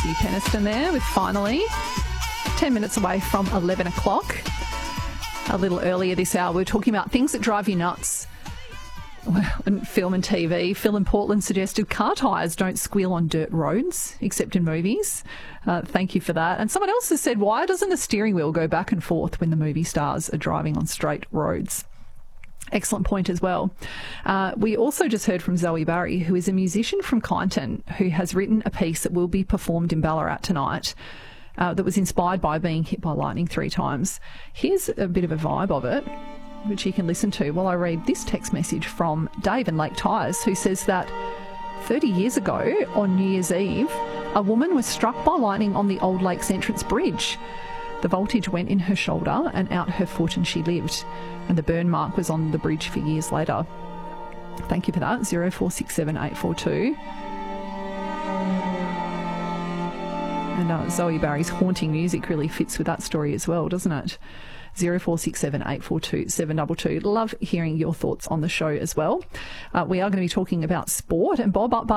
Matthew Peniston there with Finally. 10 minutes away from 11 o'clock. A little earlier this hour, we were talking about things that drive you nuts. Well, in film and TV, Phil in Portland suggested car tyres don't squeal on dirt roads, except in movies. Thank you for that. And someone else has said, why doesn't the steering wheel go back and forth when the movie stars are driving on straight roads? Excellent point as well. We also just heard from Zoe Barry, who is a musician from Kyneton, who has written a piece that will be performed in Ballarat tonight that was inspired by being hit by lightning 3 times. Here's a bit of a vibe of it, which you can listen to while I read this text message from Dave in Lake Tyres, who says that 30 years ago on New Year's Eve, a woman was struck by lightning on the Old Lakes Entrance Bridge. The voltage went in her shoulder and out her foot and she lived. And the burn mark was on the bridge for years later. Thank you for that. 0467 842. And Zoe Barry's haunting music really fits with that story as well, doesn't it? 0467 842 722. Love hearing your thoughts on the show as well. We are going to be talking about sport, and Bob